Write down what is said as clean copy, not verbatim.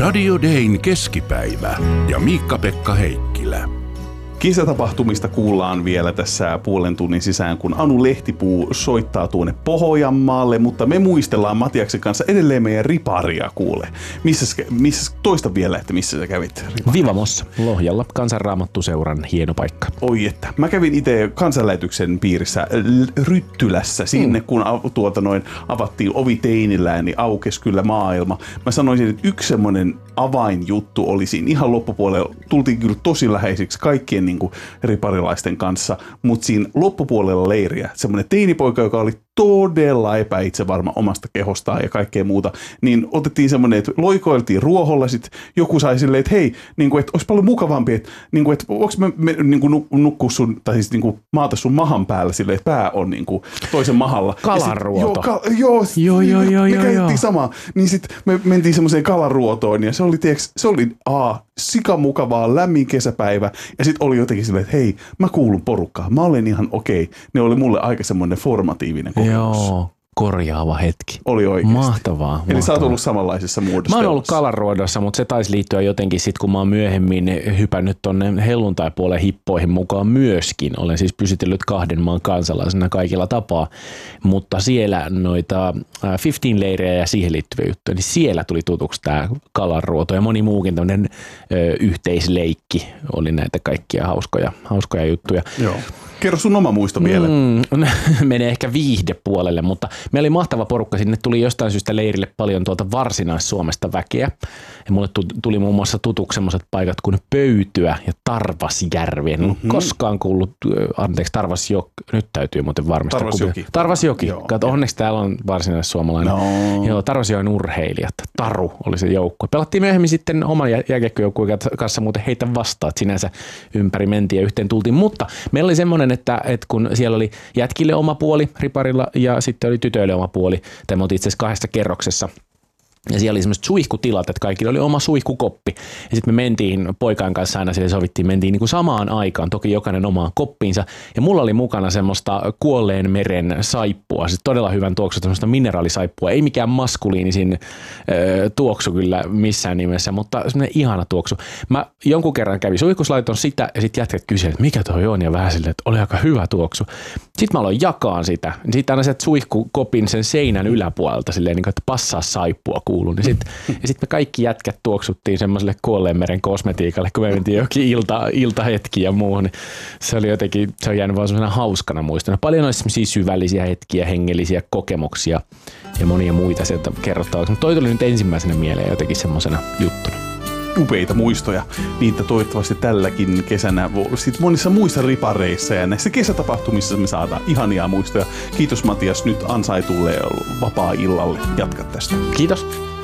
Radio Dayn keskipäivä ja Miikka-Pekka Heikkilä. Kesätapahtumista kuullaan vielä tässä puolen tunnin sisään, kun Anu Lehtipuu soittaa tuonne Pohjanmaalle, mutta me muistellaan Matiaksen kanssa edelleen meidän riparia kuule. Missä toista vielä, että missä sä kävit? Vivamossa, Lohjalla, Kansanraamattuseuran hieno paikka. Oi että, mä kävin itse kansanlähetyksen piirissä Ryttylässä sinne, kun avattiin ovi Teinillään, niin aukesi kyllä maailma. Mä sanoisin, että yksi semmoinen avainjuttu oli siinä ihan loppupuolella. Tultiin kyllä tosi läheisiksi kaikkien niin kuin riparilaisten kanssa, mutta siinä loppupuolella leiriä semmoinen teinipoika, joka oli todella epäitsevarma omasta kehostaan ja kaikkea muuta, niin otettiin semmoinen, että loikoiltiin ruoholla, sit joku sai silleen, että hei, niin kuin, että olisi paljon mukavampi, että, niin kuin, että voiko me niin kuin nukkua sun, tai siis niin kuin maata sun mahan päällä silleen, että pää on niin kuin toisen mahalla. Kalaruoto. Me käytettiin samaa. Niin sitten me mentiin semmoiseen kalaruotoon, ja se oli sikamukavaa, lämmin kesäpäivä, ja sitten oli jotenkin silleen, että hei, mä kuulun porukkaan, mä olen ihan okei. Ne oli mulle aika semmoinen formatiivinen kokemus. Joo, korjaava hetki. Oli oikeasti. Mahtavaa. Eli sä oot ollut samanlaisessa muodossa. Mä oon ollut kalaruodossa, mutta se taisi liittyä jotenkin sit, kun mä oon myöhemmin hypännyt tonne helluntaipuolen hippoihin mukaan myöskin. Olen siis pysytellyt 2 maan kansalaisena kaikilla tapaa, mutta siellä noita 15-leirejä ja siihen liittyviä juttuja, niin siellä tuli tutuksi tää kalaruoto ja moni muukin tämmönen yhteisleikki oli näitä kaikkia hauskoja juttuja. Joo. Kerro sun oma muisto vielä. Menee ehkä viihdepuolelle, mutta meillä oli mahtava porukka. Sinne tuli jostain syystä leirille paljon tuolta Varsinais-Suomesta väkeä. Ja mulle tuli muun muassa tutuksi sellaiset paikat kuin Pöytyä ja Tarvasjärvi. En ollut koskaan kuullut, Tarvasjoki. Nyt täytyy muuten varmistaa. Tarvasjoki. Kato, onneksi täällä on varsinais-suomalainen. No. Joo, Tarvasjoen urheilijat. Taru oli se joukko. Pelattiin myöhemmin sitten oman jääkiekkojoukkueen kanssa muuten heitä vastaan. Sinänsä ympäri mentiin ja yhteen tultiin. Mutta meillä oli semmoinen, että kun siellä oli jätkille oma puoli riparilla ja sitten oli tytöille oma puoli. Tämä oli itse asiassa 2 kerroksessa. Ja siellä oli semmoiset suihkutilat, että kaikilla oli oma suihkukoppi. Ja sitten me mentiin poikaan kanssa aina sille sovittiin, mentiin niin kuin samaan aikaan, toki jokainen omaan koppiinsa. Ja mulla oli mukana semmoista kuolleen meren saippua, siis todella hyvän tuoksu, semmoista mineraalisaippua. Ei mikään maskuliinisin tuoksu kyllä missään nimessä, mutta semmoinen ihana tuoksu. Mä jonkun kerran kävin suihkuslaiton sitä ja sitten jätkät kysyivät, että mikä toi on ja vähän silleen, että oli aika hyvä tuoksu. Sitten mä aloin jakaa sitä. Sitten aina sieltä suihkukopin sen seinän yläpuolelta silleen, niin kuin, että passaa saippua kuuluu. Ja sitten me kaikki jätkät tuoksuttiin semmoiselle kuolleenmeren kosmetiikalle, kun me mentiin jokin iltahetki ja muuhun. Niin se oli jotenkin, se on jäänyt vaan semmoisena hauskana muistona. Paljon olisi semmoisia syvällisiä hetkiä, hengellisiä kokemuksia ja monia muita sieltä kerrottavaksi. Mutta toi tuli nyt ensimmäisenä mieleen jotenkin semmoisena juttuna. Upeita muistoja. Niitä toivottavasti tälläkin kesänä sitten monissa muissa ripareissa ja näissä kesätapahtumissa me saadaan ihania muistoja. Kiitos Matias nyt ansaitulle vapaa-illalle. Jatka tästä. Kiitos.